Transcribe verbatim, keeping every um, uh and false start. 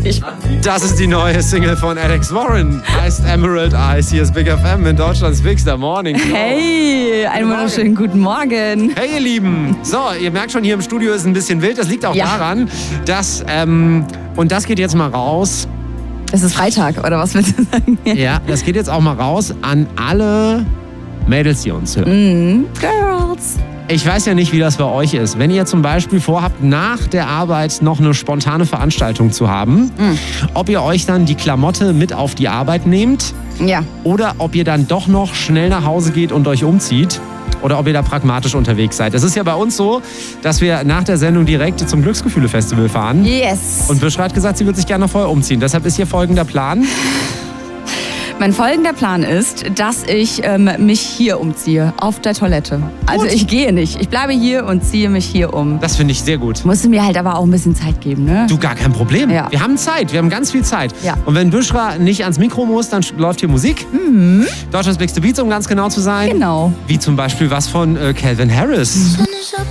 nicht. Das ist die neue Single von Alex Warren. Heißt Emerald Eyes. Hier ist Big F M in Deutschlands Bigster Morning. Hey, einen wunderschönen guten Morgen. Hey ihr Lieben. So, ihr merkt schon, hier im Studio ist ein bisschen wild. Das liegt auch ja. daran, dass, ähm, und das geht jetzt mal raus. Es ist Freitag, oder was willst du sagen? Ja, das geht jetzt auch mal raus an alle Mädels, die uns hören. Mm, Girls. Ich weiß ja nicht, wie das bei euch ist. Wenn ihr zum Beispiel vorhabt, nach der Arbeit noch eine spontane Veranstaltung zu haben, mm. ob ihr euch dann die Klamotte mit auf die Arbeit nehmt ja. oder ob ihr dann doch noch schnell nach Hause geht und euch umzieht. Oder ob ihr da pragmatisch unterwegs seid. Es ist ja bei uns so, dass wir nach der Sendung direkt zum Glücksgefühle-Festival fahren. Yes. Und Büschra hat gesagt, sie wird sich gerne noch vorher umziehen. Deshalb ist hier folgender Plan. Mein folgender Plan ist, dass ich ähm, mich hier umziehe, auf der Toilette. Also Gut. ich gehe nicht. Ich bleibe hier und ziehe mich hier um. Das finde ich sehr gut. Musst du mir halt aber auch ein bisschen Zeit geben, ne? Du, gar kein Problem. Ja. Wir haben Zeit, wir haben ganz viel Zeit. Ja. Und wenn Büschra nicht ans Mikro muss, dann läuft hier Musik. Mhm. Deutschlands Bigste Beats, um ganz genau zu sein. Genau. Wie zum Beispiel was von äh, Calvin Harris.